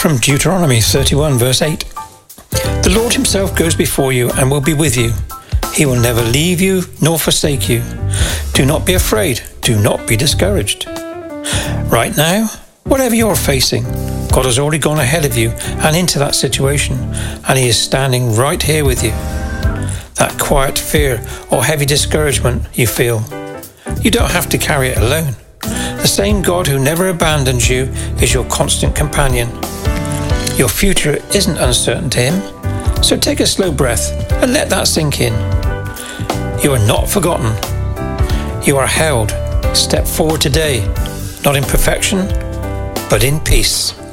From Deuteronomy 31 verse 8. The Lord himself goes before you and will be with you. He will never leave you nor forsake you. Do not be afraid. Do not be discouraged. Right now, whatever you're facing, God has already gone ahead of you and into that situation, and he is standing right here with you. That quiet fear or heavy discouragement you feel, you don't have to carry it alone. The same God who never abandons you is your constant companion. Your future isn't uncertain to him, so take a slow breath and let that sink in. You are not forgotten. You are held. Step forward today, not in perfection, but in peace.